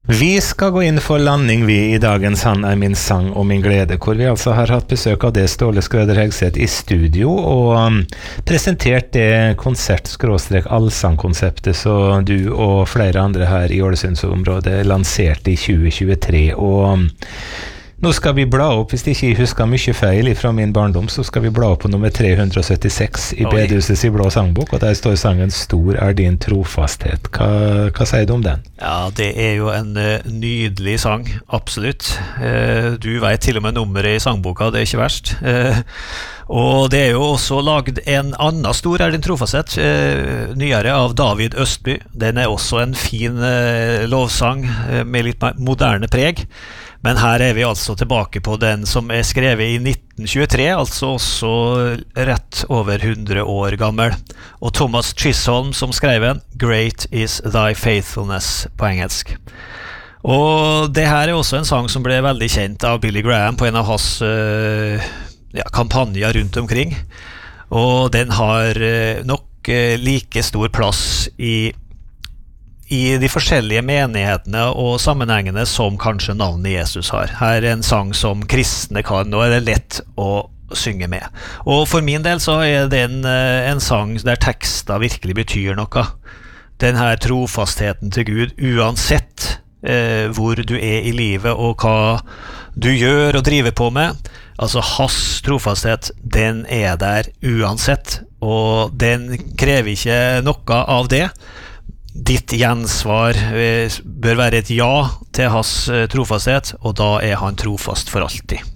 Vi skal gå inn for landing vi i dagens Han min sang og min glede, hvor vi altså har hatt besøk av det Ståle Skrøder Hegseth i studio og presentert det konsert-allsangkonseptet så du og flere andre her i Ålesundsområdet lanserte i 2023, og nå skal vi bla opp, hvis ikke jeg husker mye feil fra min barndom, så skal vi bla opp på nummer 376 i Bedehusets i blå sangbok, og der står sangen «Stor er din trofasthet». Hva sier du om den? Ja, det jo en nydelig sang, absolutt. Du vet til og med nummeret i sangboka, det ikke verst. Og det jo også laget en annen «Stor er din trofasthet», nyere av David Østby. Den også en fin lovsang med litt moderne preg. Men her vi altså tilbake på den som skrevet i 1923, altså også rett over 100 år gammel. Og Thomas Chisholm som skrev en «Great is thy faithfulness» på engelsk. Og det her også en sang som ble veldig kjent av Billy Graham på en av hans kampanjer rundt omkring. Og den har nok like stor plass i de forskjellige menighetene og sammenhengene som kanskje navnet Jesus har. Her en sang som kristne kan, og det lett å synge med. Og for min del så det en sang der tekster virkelig betyr noe. Den her trofastheten til Gud, uansett hvor du i livet og hva du gjør og driver på med. Altså hans trofasthet, den der uansett, og den krever ikke noe av det. Ditt gjensvar bør være et ja til hans trofasthet, og da han trofast for alltid.